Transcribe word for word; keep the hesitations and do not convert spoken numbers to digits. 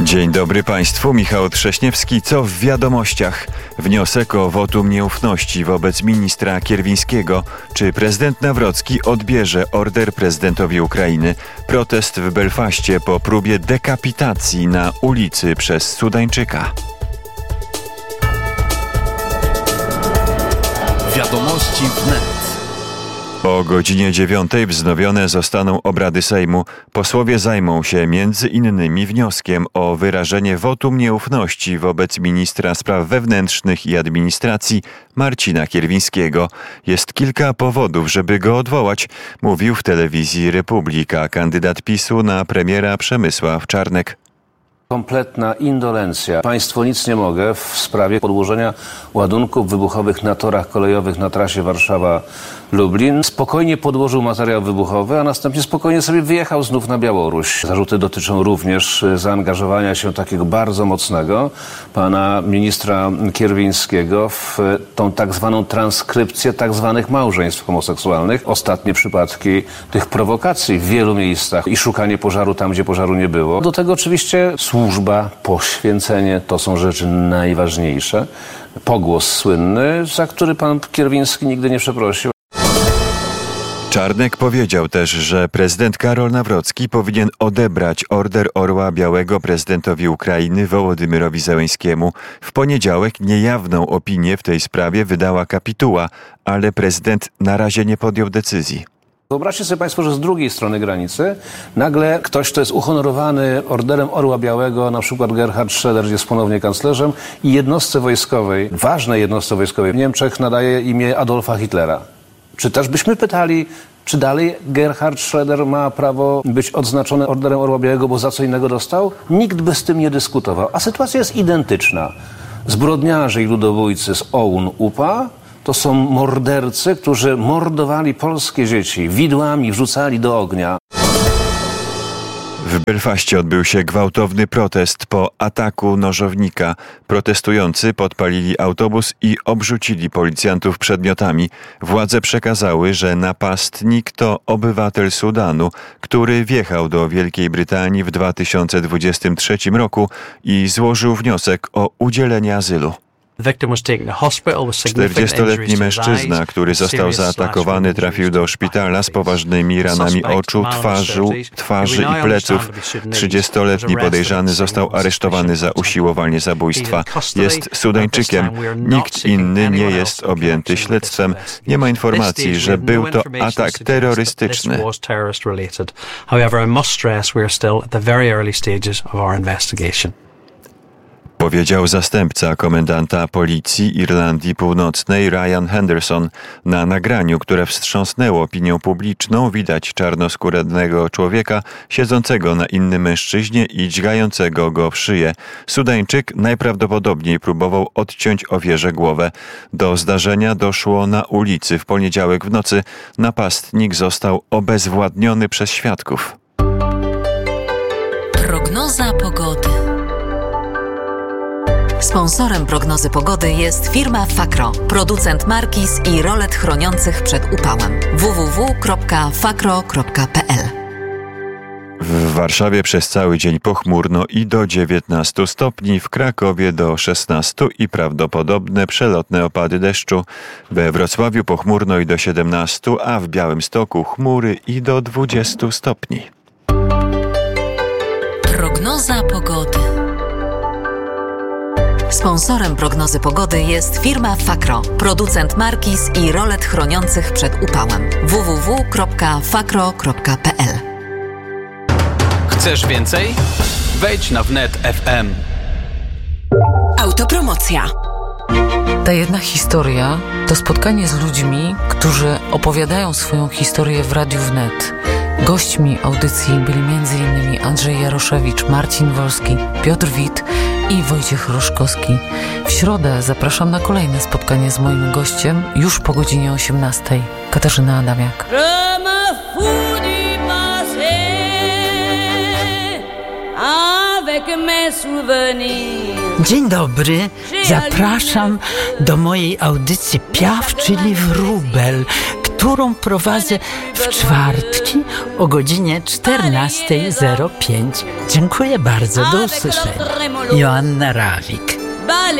Dzień dobry Państwu, Michał Trześniewski. Co w wiadomościach? Wniosek o wotum nieufności wobec ministra Kierwińskiego. Czy prezydent Nawrocki odbierze order prezydentowi Ukrainy? Protest w Belfaście po próbie dekapitacji na ulicy przez Sudańczyka. Wiadomości wnet. O godzinie dziewiątej wznowione zostaną obrady Sejmu. Posłowie zajmą się między innymi wnioskiem o wyrażenie wotum nieufności wobec ministra spraw wewnętrznych i administracji Marcina Kierwińskiego. Jest kilka powodów, żeby go odwołać, mówił w telewizji Republika kandydat PiSu na premiera Przemysław Czarnek. Kompletna indolencja. Państwo nic nie mogę w sprawie podłożenia ładunków wybuchowych na torach kolejowych na trasie Warszawa-Lublin. Spokojnie podłożył materiał wybuchowy, a następnie spokojnie sobie wyjechał znów na Białoruś. Zarzuty dotyczą również zaangażowania się takiego bardzo mocnego pana ministra Kierwińskiego w tą tak zwaną transkrypcję tak zwanych małżeństw homoseksualnych. Ostatnie przypadki tych prowokacji w wielu miejscach i szukanie pożaru tam, gdzie pożaru nie było. Do tego oczywiście służba, poświęcenie to są rzeczy najważniejsze. Pogłos słynny, za który pan Kierwiński nigdy nie przeprosił. Czarnek powiedział też, że prezydent Karol Nawrocki powinien odebrać order Orła Białego prezydentowi Ukrainy Wołodymyrowi Zełenskiemu. W poniedziałek niejawną opinię w tej sprawie wydała kapituła, ale prezydent na razie nie podjął decyzji. Wyobraźcie sobie Państwo, że z drugiej strony granicy nagle ktoś, kto jest uhonorowany orderem Orła Białego, na przykład Gerhard Schröder jest ponownie kanclerzem i jednostce wojskowej, ważnej jednostce wojskowej w Niemczech nadaje imię Adolfa Hitlera. Czy też byśmy pytali, czy dalej Gerhard Schröder ma prawo być odznaczony orderem Orła Białego, bo za co innego dostał? Nikt by z tym nie dyskutował. A sytuacja jest identyczna. Zbrodniarze i ludobójcy z O U N U P A to są mordercy, którzy mordowali polskie dzieci, widłami wrzucali do ognia. W Belfaście odbył się gwałtowny protest po ataku nożownika. Protestujący podpalili autobus i obrzucili policjantów przedmiotami. Władze przekazały, że napastnik to obywatel Sudanu, który wjechał do Wielkiej Brytanii w dwa tysiące dwudziestym trzecim roku i złożył wniosek o udzielenie azylu. czterdziestoletni mężczyzna, który został zaatakowany, trafił do szpitala z poważnymi ranami oczu, twarzy, twarzy i pleców. trzydziestoletni podejrzany został aresztowany za usiłowanie zabójstwa. Jest Sudańczykiem. Nikt inny nie jest objęty śledztwem. Nie ma informacji, że był to atak terrorystyczny. Powiedział zastępca komendanta policji Irlandii Północnej Ryan Henderson. Na nagraniu, które wstrząsnęło opinią publiczną, widać czarnoskórego człowieka siedzącego na innym mężczyźnie i dźgającego go w szyję. Sudańczyk najprawdopodobniej próbował odciąć ofierze głowę. Do zdarzenia doszło na ulicy w poniedziałek w nocy. Napastnik został obezwładniony przez świadków. Prognoza pogody. Sponsorem prognozy pogody jest firma Fakro, producent markiz i rolet chroniących przed upałem. w w w kropka fakro kropka p l. W Warszawie przez cały dzień pochmurno i do dziewiętnastu stopni, w Krakowie do szesnastu i prawdopodobne przelotne opady deszczu. We Wrocławiu pochmurno i do siedemnastu, a w Białymstoku chmury i do dwudziestu stopni. Prognoza pogody. Sponsorem prognozy pogody jest firma Fakro, producent markiz i rolet chroniących przed upałem. w w w kropka fakro kropka p l. Chcesz więcej? Wejdź na wnet kropka f m. Autopromocja. Ta jedna historia to spotkanie z ludźmi, którzy opowiadają swoją historię w Radiu Wnet. Gośćmi audycji byli między innymi Andrzej Jaroszewicz, Marcin Wolski, Piotr Wit i Wojciech Roszkowski. W środę zapraszam na kolejne spotkanie z moim gościem już po godzinie osiemnastej. Katarzyna Adamiak. Dzień dobry, zapraszam do mojej audycji Piaf, czyli wróbel, którą prowadzę w czwartki o godzinie czternasta zero pięć. Dziękuję bardzo, do usłyszenia. Joanna Rawik.